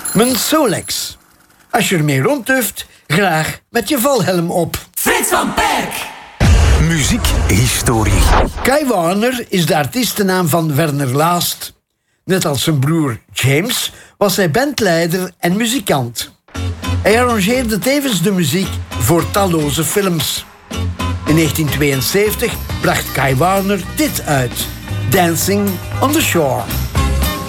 Mijn Solex. Als je ermee rondduft, graag met je valhelm op. Frits van Perk. Muziekhistorie. Kai Warner is de artiestennaam van Werner Laast. Net als zijn broer James was hij bandleider en muzikant. Hij arrangeerde tevens de muziek voor talloze films. In 1972 bracht Kai Warner dit uit: Dancing on the Shore.